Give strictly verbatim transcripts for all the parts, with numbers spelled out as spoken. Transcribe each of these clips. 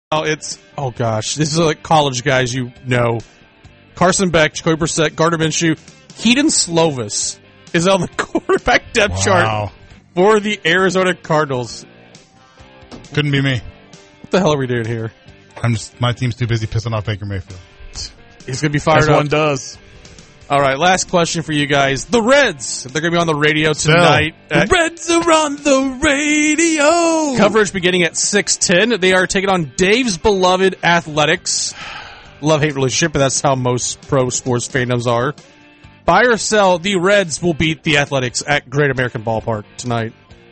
Oh, it's oh gosh, this is like college guys you know. Carson Beck, Jacoby Brissett, Gardner Minshew, Keaton Slovis is on the quarterback depth Wow. chart for the Arizona Cardinals. Couldn't be me. What the hell are we doing here? I'm just my team's too busy pissing off Baker Mayfield. He's gonna be fired As up. one does. All right, last question for you guys. The Reds, they're going to be on the radio tonight. The Reds are on the radio. Coverage beginning at six ten. They are taking on Dave's beloved Athletics. Love-hate relationship, but that's how most pro sports fandoms are. Buy or sell, the Reds will beat the Athletics at Great American Ballpark tonight.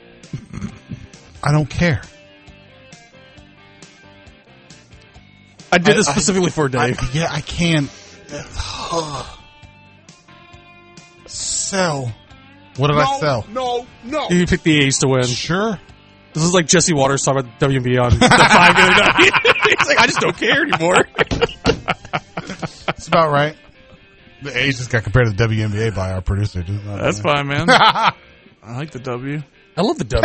I don't care. I did I- this specifically I, for Dave. I, yeah, I can't. Sell. What did I sell? No, no. You picked the A's to win. Sure. This is like Jesse Waters talking about the W N B A on the five the other night. He's like, I just don't care anymore. That's about right. The A's just got compared to the W N B A by our producer. That's fine, man. I like the W. I love the W.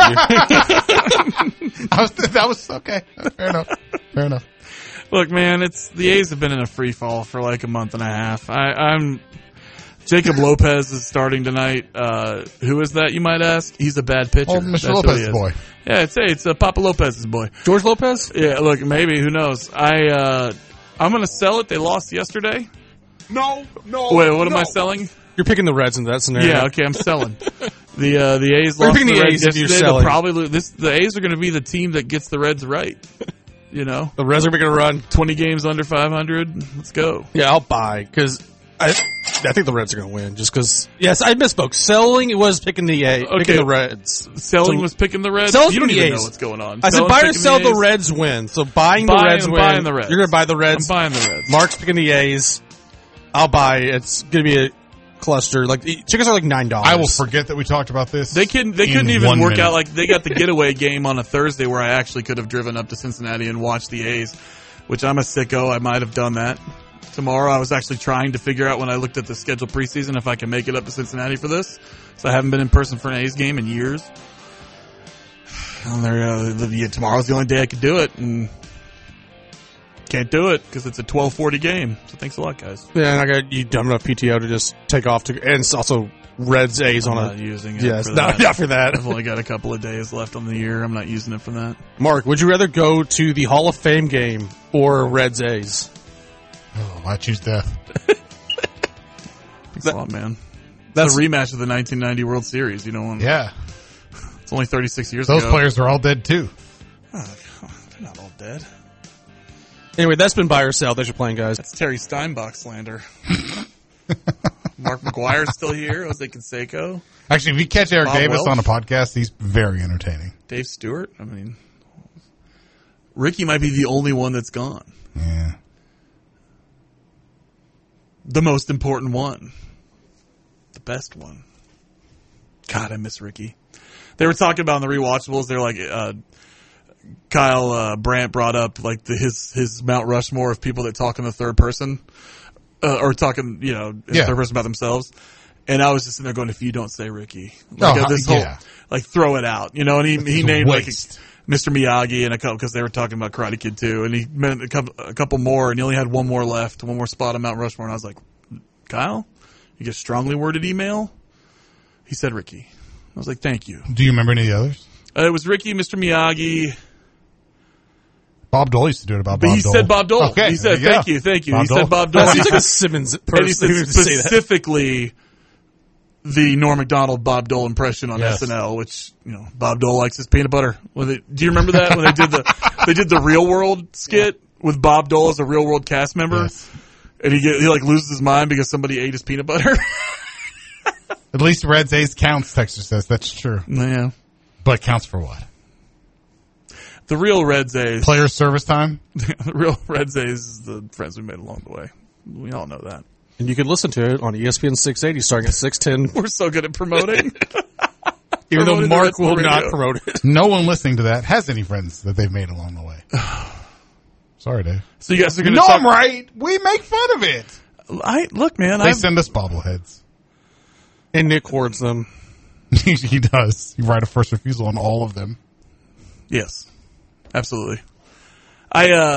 I was, that was okay. Fair enough. Fair enough. Look, man, it's the A's have been in a free fall for like a month and a half. I, I'm Jacob Lopez is starting tonight. Uh, who is that, you might ask? He's a bad pitcher. Oh, Mister That's who he Lopez's is. boy. Yeah, it's it's uh, Papa Lopez's boy. George Lopez? Yeah, look, maybe, who knows? I uh, I'm gonna sell it. They lost yesterday. No, no. Wait, what am no. I selling? You're picking the Reds in that scenario. Yeah, okay, I'm selling. The uh, the A's We're lost picking the the Reds A's if you're yesterday. They'll selling. probably lose. This the A's are going to be the team that gets the Reds right. You know, The Reds are making a run. twenty games under five hundred. Let's go. Yeah, I'll buy because I, I think the Reds are going to win. Just because, yes, I misspoke. Selling was picking the A, Okay. picking the Reds. Selling So- was picking the Reds. Selling's You don't picking even the know A's. what's going on. I said Selling's buy or picking sell the A's. Reds win. So buying Buying- the Reds I'm win. buying the Reds. You're going to buy the Reds. I'm buying the Reds. Mark's picking the A's. I'll buy. It's going to be a cluster. Like tickets are like nine dollars. I will forget that we talked about this. They couldn't. They in couldn't even one work minute. out. Like they got the getaway game on a Thursday where I actually could have driven up to Cincinnati and watched the A's, which I'm a sicko. I might have done that. Tomorrow, I was actually trying to figure out when I looked at the schedule preseason if I can make it up to Cincinnati for this. So I haven't been in person for an A's game in years. And there, uh, the, yeah, tomorrow's the only day I could do it, and can't do it because it's a twelve forty game. So thanks a lot, guys. Yeah, and I got you dumb enough P T O to just take off to, and it's also Reds A's I'm on not a. using it. Yes, for not, that. not for that. I've only got a couple of days left on the year. I'm not using it for that. Mark, would you rather go to the Hall of Fame game or Reds A's? Oh, I choose death. Thanks That- a lot, man. That's That's a rematch of the nineteen ninety World Series. You know, Yeah. it's only thirty-six years Those ago. players are all dead, too. Oh, they're not all dead. Anyway, that's been buy or sell. Thanks for playing, guys. That's Terry Steinbach slander. Mark McGuire's still here. Jose Canseco. Actually, if you catch Eric Bob Davis Welch. on a podcast, he's very entertaining. Dave Stewart. I mean, Ricky might be the only one that's gone. Yeah. The most important one. The best one. God, I miss Ricky. They were talking about in the rewatchables. They're like, uh, Kyle uh, Brandt brought up like the, his his Mount Rushmore of people that talk in the third person, uh, or talking, you know, in Yeah. the third person about themselves. And I was just sitting there going, if you don't say Ricky, like Oh, uh, this yeah. whole, like throw it out, you know. And he he a named like waste. Mister Miyagi and a couple because they were talking about Karate Kid too, and he meant a couple a couple more, and he only had one more left, one more spot on Mount Rushmore. And I was like, Kyle, you get a strongly worded email. He said Ricky. I was like, thank you. Do you remember any of the others? Uh, it was Ricky, Mister Miyagi. Bob Dole used to do it about But Bob he Dole. said Bob Dole. Okay, he said, there you thank go. you, thank you. Bob he Dole. said Bob Dole. That seems like a Simmons And he person said who would say that. specifically the Norm Macdonald Bob Dole impression on Yes. S N L, which, you know, Bob Dole likes his peanut butter. When they, do you remember that when they did the they did the Real World skit with Bob Dole as a Real World cast member, Yes. and he get, he like loses his mind because somebody ate his peanut butter. At least Reds A's counts, Texas says. That's true. Yeah, But counts for what? the real Reds A's, Player service time? the real Reds A's is the friends we made along the way. We all know that. And you can listen to it on E S P N six eighty starting at six ten. We're so good at promoting. Even though Promoting the Mark Reds on will the not radio. promote it. No one listening to that has any friends that they've made along the way. Sorry, Dave. So you guys are going to No, talk. I'm right. We make fun of it. I look, man. They I send us bobbleheads. And Nick hoards them. he, he does. You write a first refusal on all of them. yes, absolutely. I uh